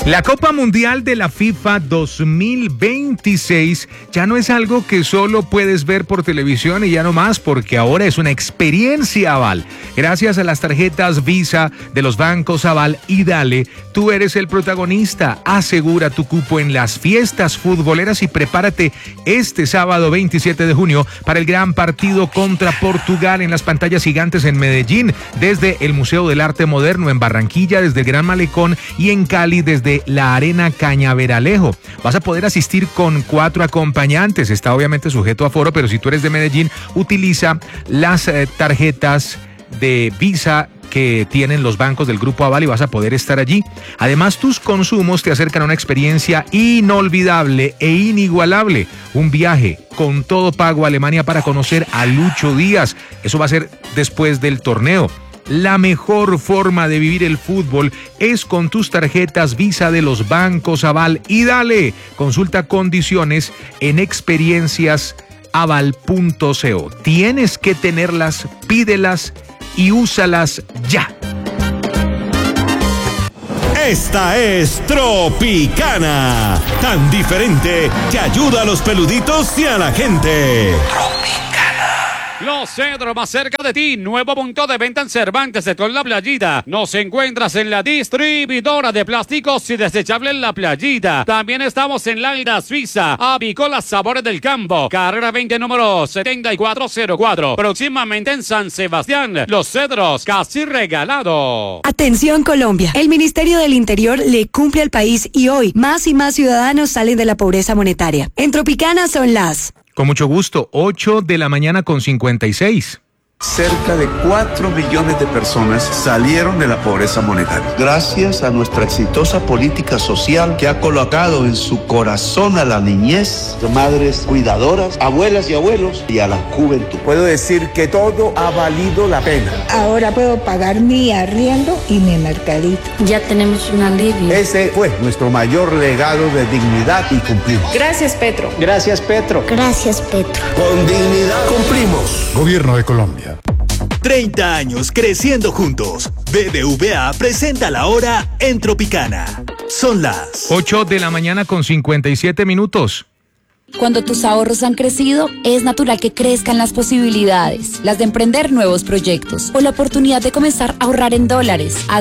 La Copa Mundial de la FIFA 2026 ya no es algo que solo puedes ver por televisión y ya no más, porque ahora es una experiencia Aval. Gracias a las tarjetas Visa de los bancos Aval y Dale, tú eres el protagonista. Asegura tu cupo en las fiestas futboleras y prepárate este sábado 27 de junio para el gran partido contra Portugal en las pantallas gigantes en Medellín, desde el Museo del Arte Moderno, en Barranquilla desde el Gran Malecón y en Cali desde la Arena Cañaveralejo. Vas a poder asistir con 4 acompañantes. Está obviamente sujeto a aforo, pero si tú eres de Medellín, utiliza las tarjetas de Visa que tienen los bancos del Grupo Aval y vas a poder estar allí. Además, tus consumos te acercan a una experiencia inolvidable e inigualable. Un viaje con todo pago a Alemania para conocer a Lucho Díaz. Eso va a ser después del torneo. La mejor forma de vivir el fútbol es con tus tarjetas Visa de los bancos Aval y Dale. Consulta condiciones en experienciasaval.co. Tienes que tenerlas, pídelas y úsalas ya. Esta es Tropicana, tan diferente que ayuda a los peluditos y a la gente. Los Cedros, más cerca de ti. Nuevo punto de venta en Cervantes, sector La Playita. Nos encuentras en la distribuidora de plásticos y desechables La Playita. También estamos en Laira Suiza, Avicola Sabores del Campo, carrera 20, número 7404. Próximamente en San Sebastián. Los Cedros, casi regalado. Atención Colombia, el Ministerio del Interior le cumple al país y hoy más y más ciudadanos salen de la pobreza monetaria. En Tropicana son las... Con mucho gusto, 8:56 a.m. Cerca de 4 millones de personas salieron de la pobreza monetaria. Gracias a nuestra exitosa política social que ha colocado en su corazón a la niñez, madres cuidadoras, abuelas y abuelos y a la juventud. Puedo decir que todo ha valido la pena. Ahora puedo pagar mi arriendo y mi mercadito. Ya tenemos un alivio. Ese fue nuestro mayor legado de dignidad y cumplimos. Gracias, Petro. Gracias, Petro. Gracias, Petro. Con dignidad cumplimos. Gobierno de Colombia. 30 años creciendo juntos. BBVA presenta la hora en Tropicana. Son las 8:57 a.m. Cuando tus ahorros han crecido, es natural que crezcan las posibilidades, las de emprender nuevos proyectos o la oportunidad de comenzar a ahorrar en dólares.